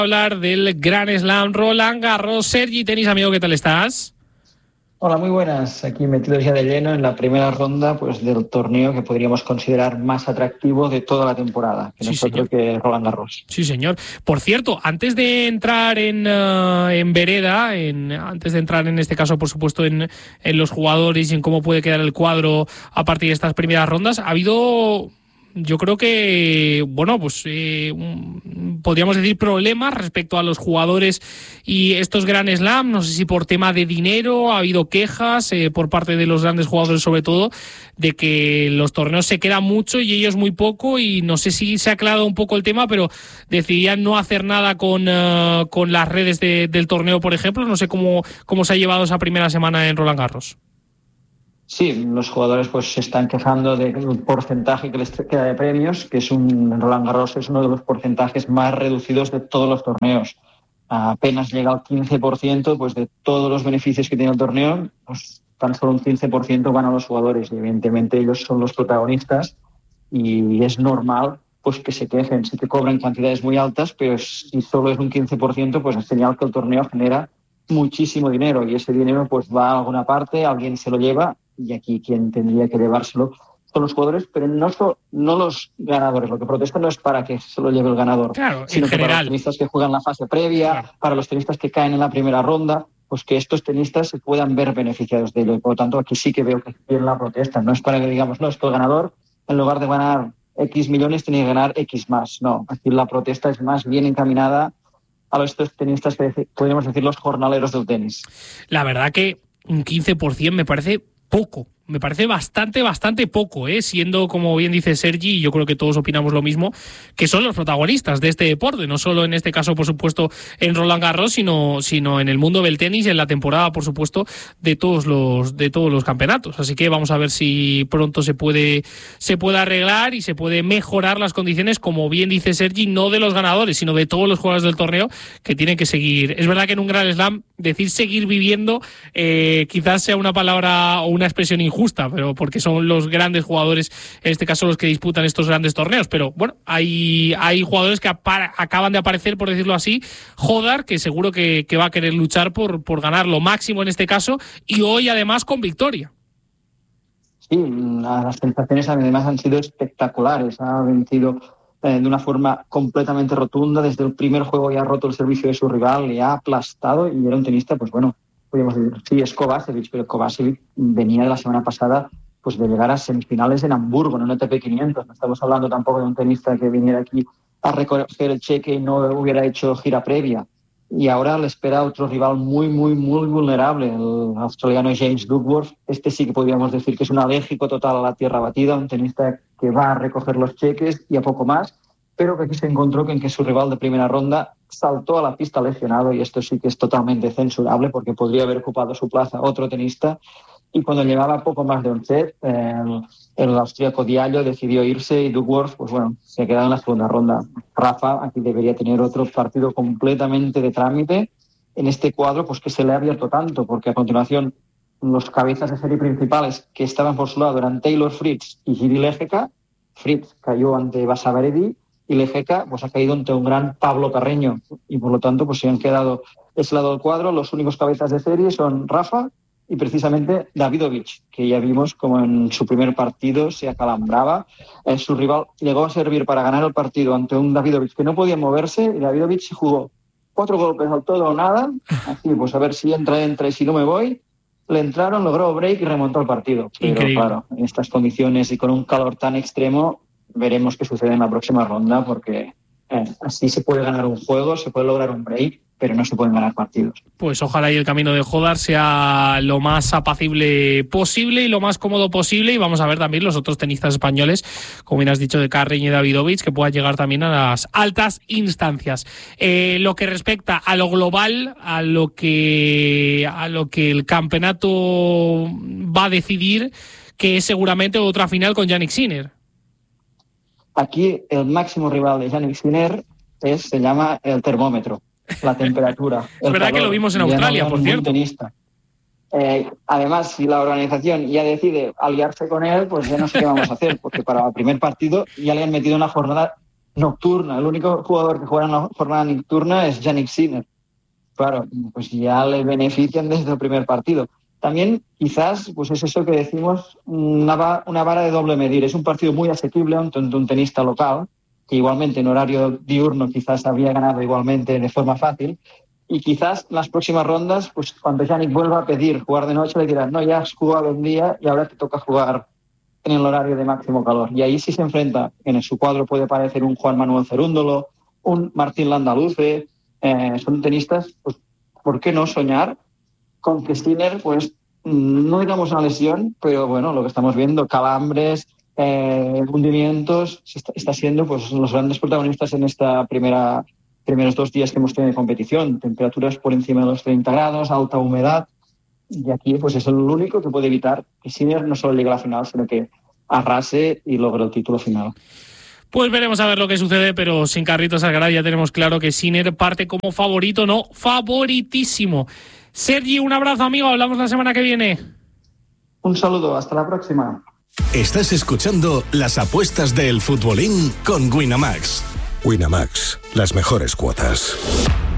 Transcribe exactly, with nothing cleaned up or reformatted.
Hablar del Grand Slam Roland Garros. Sergi, tenis amigo, ¿qué tal estás? Hola, muy buenas. Aquí metidos ya de lleno en la primera ronda pues del torneo que podríamos considerar más atractivo de toda la temporada, que Sí, no es otro que Roland Garros. Sí, señor. Por cierto, antes de entrar en, uh, en vereda, en, antes de entrar en este caso, por supuesto, en, en los jugadores y en cómo puede quedar el cuadro a partir de estas primeras rondas, ha habido... Yo creo que, bueno, pues eh, podríamos decir problemas respecto a los jugadores y estos Grand Slam. No sé si por tema de dinero ha habido quejas eh, por parte de los grandes jugadores, sobre todo, de que los torneos se quedan mucho y ellos muy poco. Y no sé si se ha aclarado un poco el tema, pero decidían no hacer nada con, uh, con las redes de, del torneo, por ejemplo. No sé cómo, cómo se ha llevado esa primera semana en Roland Garros. Sí, los jugadores pues se están quejando del porcentaje que les queda de premios, que es un Roland Garros es uno de los porcentajes más reducidos de todos los torneos. Apenas llega al quince por ciento pues de todos los beneficios que tiene el torneo, pues tan solo un quince por ciento van a los jugadores y evidentemente ellos son los protagonistas y es normal pues que se quejen, sí que cobran cantidades muy altas, pero si solo es un quince por ciento pues es señal que el torneo genera muchísimo dinero y ese dinero pues va a alguna parte, alguien se lo lleva y aquí quien tendría que llevárselo son los jugadores, pero no, so, no los ganadores. Lo que protestan no es para que se lo lleve el ganador, claro, sino que general. para los tenistas que juegan la fase previa, claro. Para los tenistas que caen en la primera ronda, pues que estos tenistas se puedan ver beneficiados de ello. Y por lo tanto, aquí sí que veo que viene la protesta. No es para que digamos, no, es que el ganador, en lugar de ganar X millones, tiene que ganar X más. No, aquí la protesta es más bien encaminada a estos tenistas que podríamos decir los jornaleros del tenis. La verdad que un quince por ciento me parece poco, me parece bastante, bastante poco, ¿eh? Siendo, como bien dice Sergi, y yo creo que todos opinamos lo mismo, que son los protagonistas de este deporte, no solo en este caso, por supuesto, en Roland Garros, sino, sino en el mundo del tenis y en la temporada, por supuesto, de todos los, de todos los campeonatos. Así que vamos a ver si pronto se puede, se puede arreglar y se puede mejorar las condiciones, como bien dice Sergi, no de los ganadores, sino de todos los jugadores del torneo que tienen que seguir. Es verdad que en un Grand Slam decir seguir viviendo eh, quizás sea una palabra o una expresión injusta, pero porque son los grandes jugadores, en este caso los que disputan estos grandes torneos, pero bueno, hay, hay jugadores que apara, acaban de aparecer, por decirlo así. Hodar, que seguro que, que va a querer luchar por, por ganar lo máximo en este caso, y hoy además con victoria. Sí, las sensaciones además han sido espectaculares, ha vencido eh, de una forma completamente rotunda, desde el primer juego ya ha roto el servicio de su rival, le ha aplastado y era un tenista, pues bueno, podríamos decir, sí, es Kovacevic, pero Kovacevic venía de la semana pasada pues de llegar a semifinales en Hamburgo, en un A T P quinientos. No estamos hablando tampoco de un tenista que viniera aquí a recoger el cheque y no hubiera hecho gira previa. Y ahora le espera otro rival muy, muy, muy vulnerable, el australiano James Duckworth. Este sí que podríamos decir que es un alérgico total a la tierra batida, un tenista que va a recoger los cheques y a poco más, pero que aquí se encontró con que su rival de primera ronda saltó a la pista lesionado y esto sí que es totalmente censurable porque podría haber ocupado su plaza otro tenista y cuando llevaba poco más de un set el, el austríaco Diallo decidió irse y Duckworth pues bueno, se ha quedado en la segunda ronda. Rafa aquí debería tener otro partido completamente de trámite en este cuadro pues que se le ha abierto tanto porque a continuación los cabezas de serie principales que estaban por su lado eran Taylor Fritz y Giri Lejeka. Fritz cayó ante Basavaredi y Lejeka pues ha caído ante un gran Pablo Carreño y por lo tanto pues se han quedado ese lado del cuadro. Los únicos cabezas de serie son Rafa y precisamente Davidovich, que ya vimos como en su primer partido se acalambraba. Eh, su rival llegó a servir para ganar el partido ante un Davidovich que no podía moverse y Davidovich jugó cuatro golpes al todo o nada, así pues a ver si entra, entra y si no me voy. Le entraron, logró break y remontó el partido. Pero increíble. Claro, en estas condiciones y con un calor tan extremo veremos qué sucede en la próxima ronda porque eh, así se puede ganar un juego, se puede lograr un break, pero no se pueden ganar partidos. Pues ojalá y el camino de Hodar sea lo más apacible posible y lo más cómodo posible y vamos a ver también los otros tenistas españoles, como bien has dicho, de Carreño y Davidovich, que puedan llegar también a las altas instancias. Eh, lo que respecta a lo global, a lo que a lo que el campeonato va a decidir, que es seguramente otra final con Jannik Sinner. Aquí el máximo rival de Jannik Sinner es, se llama el termómetro, la temperatura. Es verdad calor, que lo vimos en Australia, por cierto. Tenista. Eh, además, si la organización ya decide aliarse con él, pues ya no sé qué vamos a hacer, porque para el primer partido ya le han metido una jornada nocturna. El único jugador que juega en la jornada nocturna es Jannik Sinner. Claro, pues ya le benefician desde el primer partido. También quizás, pues es eso que decimos, una, va, una vara de doble medir. Es un partido muy asequible ante un, un tenista local, que igualmente en horario diurno quizás habría ganado igualmente de forma fácil. Y quizás en las próximas rondas, pues cuando Jannik vuelva a pedir jugar de noche, le dirán, no, ya has jugado un día y ahora te toca jugar en el horario de máximo calor. Y ahí sí se enfrenta, en su cuadro puede aparecer un Juan Manuel Cerúndolo, un Martín Landaluce, eh, son tenistas, pues, ¿por qué no soñar con que Sinner, pues, no digamos una lesión, pero bueno, lo que estamos viendo, calambres, eh, hundimientos, está, está siendo pues los grandes protagonistas en esta primera primeros dos días que hemos tenido de competición, temperaturas por encima de los treinta grados, alta humedad, y aquí pues es el único que puede evitar que Sinner no solo llegue a la final, sino que arrase y logre el título final. Pues veremos a ver lo que sucede, pero sin Carlitos Alcaraz ya tenemos claro que Sinner parte como favorito, no, favoritísimo. Sergi, un abrazo, amigo, hablamos la semana que viene. Un saludo, hasta la próxima. Estás escuchando las apuestas del futbolín con Winamax. Winamax, las mejores cuotas.